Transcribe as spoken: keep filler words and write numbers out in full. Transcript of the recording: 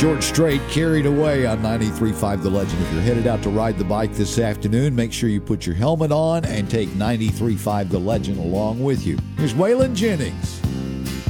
George Strait, Carried Away on ninety-three point five The Legend. If you're headed out to ride the bike this afternoon, make sure you put your helmet on and take ninety-three point five The Legend along with you. Here's Waylon Jennings.